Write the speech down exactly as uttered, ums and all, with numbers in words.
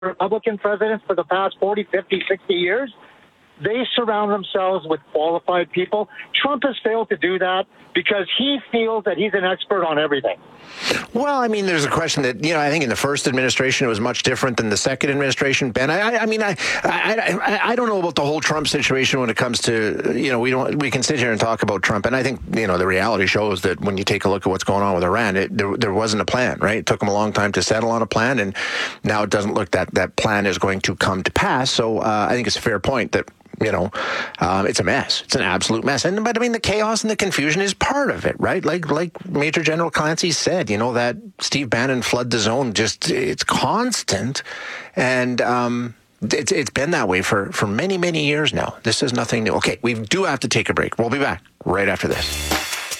Republican presidents for the past forty, fifty, sixty years. They surround themselves with qualified people. Trump has failed to do that because he feels that he's an expert on everything. Well, I mean, there's a question that, you know, I think in the first administration it was much different than the second administration. Ben, I, I mean, I, I, I, I don't know about the whole Trump situation when it comes to, you know, we don't, we can sit here and talk about Trump, and I think, you know, the reality shows that when you take a look at what's going on with Iran, it, there, there wasn't a plan, right? It took them a long time to settle on a plan, and now it doesn't look that that plan is going to come to pass. So uh, I think it's a fair point that, you know, um, it's a mess. It's an absolute mess. And but I mean, the chaos and the confusion is part of it, right? Like like Major General Clancy said, you know, that Steve Bannon flood the zone, just it's constant, and um, it's it's been that way for for many many years now. This is nothing new. Okay, we do have to take a break. We'll be back right after this.